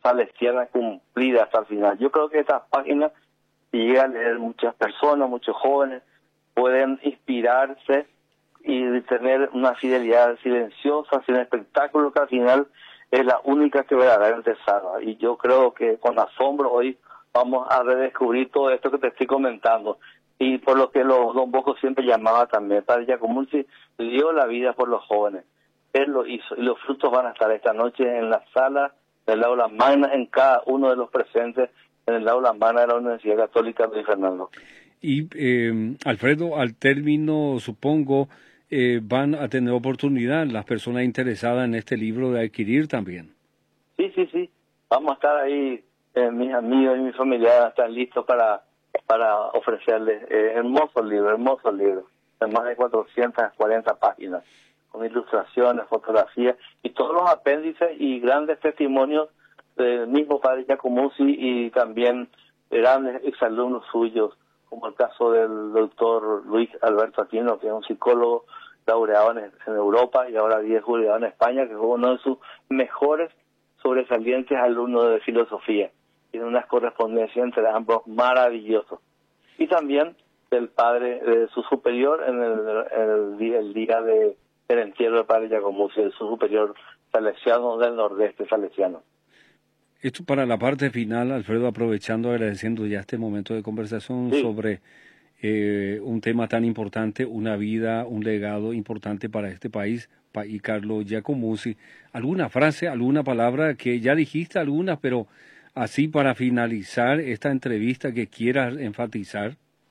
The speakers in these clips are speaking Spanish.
salesiana cumplida hasta el final. Yo creo que estas páginas, si llegan a leer muchas personas, muchos jóvenes, pueden inspirarse y tener una fidelidad silenciosa, sin espectáculo, que al final es la única que verdaderamente salva. Y yo creo que con asombro hoy vamos a redescubrir todo esto que te estoy comentando. Y por lo que Don Bosco siempre llamaba también, Padre Giacomuzzi dio la vida por los jóvenes. Él lo hizo y los frutos van a estar esta noche en la sala del aula magna, en cada uno de los presentes en el aula magna de la Universidad Católica Luis Fernando. Y Alfredo, al término, supongo, van a tener oportunidad las personas interesadas en este libro de adquirir también. Sí. Vamos a estar ahí, mis amigos y mis familiares están listos para ofrecerles hermosos libros, de más de 440 páginas, con ilustraciones, fotografías y todos los apéndices y grandes testimonios del mismo Padre Giacomuzzi y también grandes exalumnos suyos, como el caso del doctor Luis Alberto Aquino, que es un psicólogo laureado en Europa y ahora es jubilado en España, que fue uno de sus mejores sobresalientes alumnos de filosofía. Tiene unas correspondencias entre ambos maravillosas. Y también del padre, de su superior, en el día del entierro del Padre Giacomuzzi, de su superior salesiano del nordeste salesiano. Esto para la parte final, Alfredo, aprovechando, agradeciendo ya este momento de conversación sobre un tema tan importante, una vida, un legado importante para este país, y Carlo Giacomuzzi. ¿Alguna frase, alguna palabra que ya dijiste algunas, pero así para finalizar esta entrevista que quieras enfatizar?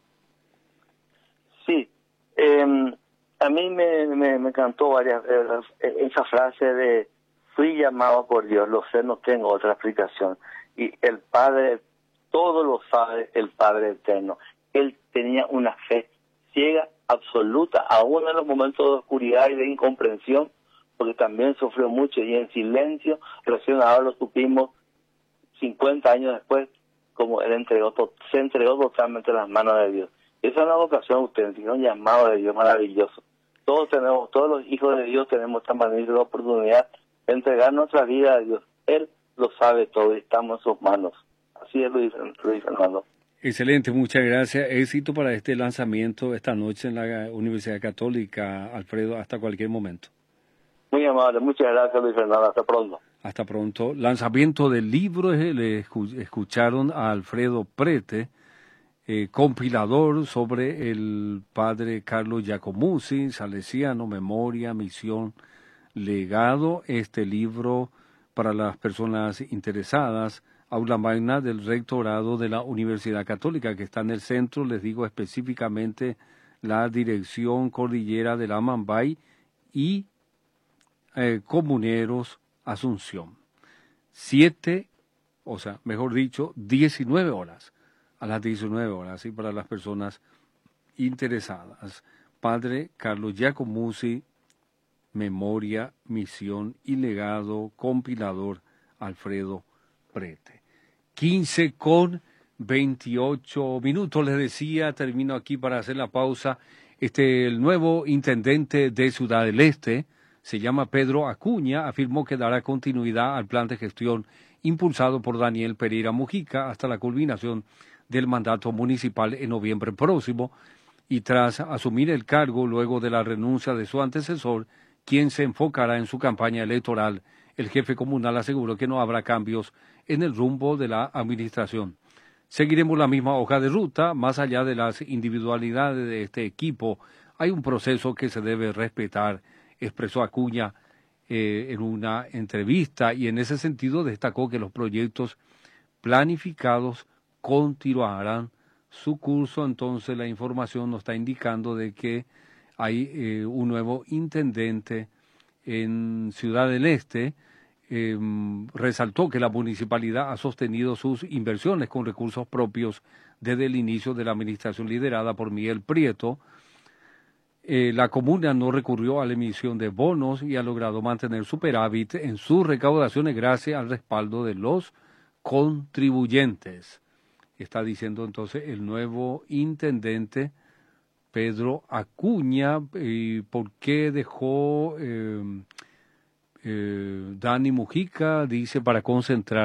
Sí, a mí me encantó varias esa frase de fui llamado por Dios, lo sé, no tengo otra explicación. Y el Padre, todo lo sabe el Padre Eterno. Él tenía una fe ciega, absoluta, aún en los momentos de oscuridad y de incomprensión, porque también sufrió mucho y en silencio, recién ahora lo supimos 50 años después, como él se entregó totalmente en las manos de Dios. Esa es una vocación auténtica, un llamado de Dios maravilloso. Todos los hijos de Dios tenemos esta magnífica oportunidad de entregar nuestra vida a Dios. Él lo sabe todo y estamos en sus manos. Así es, Luis Fernando. Excelente, muchas gracias. Éxito para este lanzamiento esta noche en la Universidad Católica, Alfredo, hasta cualquier momento. Muy amable, muchas gracias, Luis Fernando. Hasta pronto. Hasta pronto. Lanzamiento del libro, le escucharon a Alfredo Prete, compilador sobre el padre Carlo Giacomuzzi, salesiano, memoria, misión, legado. Este libro para las personas interesadas, aula magna del rectorado de la Universidad Católica, que está en el centro, les digo específicamente la dirección Cordillera del Amambay y Comuneros Asunción. 19 horas, a las 19 horas, ¿sí? Para las personas interesadas. Padre Carlo Giacomuzzi, memoria, misión y legado, compilador Alfredo Prete. 15:28, les decía, termino aquí para hacer la pausa. El nuevo intendente de Ciudad del Este, se llama Pedro Acuña, afirmó que dará continuidad al plan de gestión impulsado por Daniel Pereira Mujica hasta la culminación del mandato municipal en noviembre próximo, y tras asumir el cargo luego de la renuncia de su antecesor, quien se enfocará en su campaña electoral, el jefe comunal aseguró que no habrá cambios en el rumbo de la administración. Seguiremos la misma hoja de ruta, más allá de las individualidades de este equipo, hay un proceso que se debe respetar, expresó Acuña en una entrevista, y en ese sentido destacó que los proyectos planificados continuarán su curso. Entonces la información nos está indicando de que hay un nuevo intendente en Ciudad del Este. Resaltó que la municipalidad ha sostenido sus inversiones con recursos propios desde el inicio de la administración liderada por Miguel Prieto. La comuna no recurrió a la emisión de bonos y ha logrado mantener superávit en sus recaudaciones gracias al respaldo de los contribuyentes. Está diciendo entonces el nuevo intendente Pedro Acuña. ¿Por qué dejó Dani Mujica? Dice, para concentrar